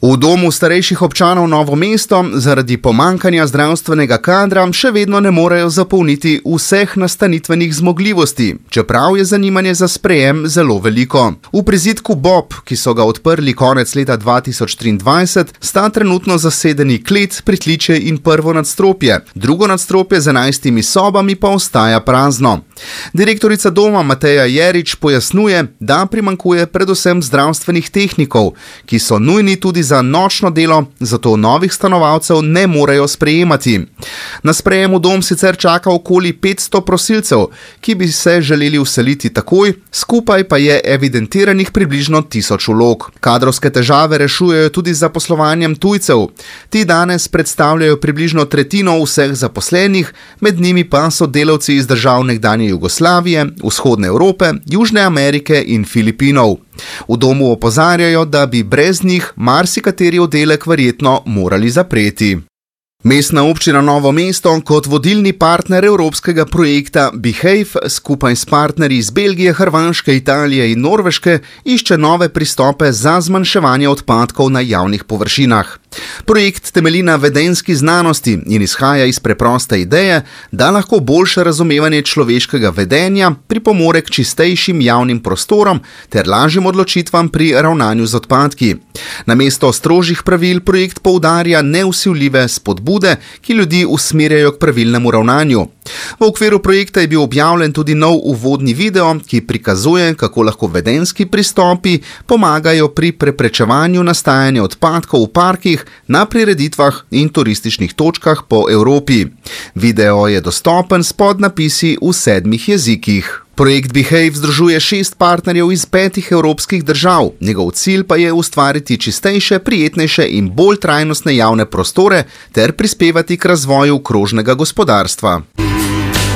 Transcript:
V domu starejših občanov Novo mesto zaradi pomanjkanja zdravstvenega kadra še vedno ne morejo zapolniti vseh nastanitvenih zmogljivosti, čeprav je zanimanje za sprejem zelo veliko. V prizidku Bob, ki so ga odprli konec leta 2023, sta trenutno zasedeni klet, pritličje in prvo nadstropje. Drugo nadstropje z 11 sobami pa ostaja prazno. Direktorica doma Mateja Jerič pojasnjuje, da primanjkuje predvsem zdravstvenih tehnikov, ki so nujni tudi za nočno delo, zato novih stanovalcev ne morejo sprejemati. Na sprejem v dom sicer čaka okoli 500 prosilcev, ki bi se želeli vseliti takoj, skupaj pa je evidentiranih približno 1000 vlog. Kadrovske težave rešujejo tudi z zaposlovanjem tujcev. Ti danes predstavljajo približno tretjino vseh zaposlenih, med njimi pa so delavci iz držav nekdanje Jugoslavije, Vzhodne Evrope, Južne Amerike in Filipinov. V domu opozarjajo, da bi brez njih marsikateri oddelek verjetno morali zapreti. Mestna občina Novo mesto kot vodilni partner evropskega projekta Behave skupaj s partnerji iz Belgije, Hrvaške, Italije in Norveške išče nove pristope za zmanjševanje odpadkov na javnih površinah. Projekt temelji na vedenjski znanosti in izhaja iz preproste ideje, da lahko boljše razumevanje človeškega vedenja pripomore k čistejšim javnim prostorom ter lažjim odločitvam pri ravnanju z odpadki. Namesto strožjih pravil projekt poudarja nevsiljive spodbude, ki ljudi usmerjajo k pravilnemu ravnanju. V okviru projekta je bil objavljen tudi nov uvodni video, ki prikazuje, kako lahko vedenjski pristopi pomagajo pri preprečevanju nastajanja odpadkov v parkih, na prireditvah in turističnih točkah po Evropi. Video je dostopen s podnapisi v 7 jezikih. Projekt Behave združuje 6 partnerjev iz 5 evropskih držav. Njegov cilj pa je ustvariti čistejše, prijetnejše in bolj trajnostne javne prostore ter prispevati k razvoju krožnega gospodarstva.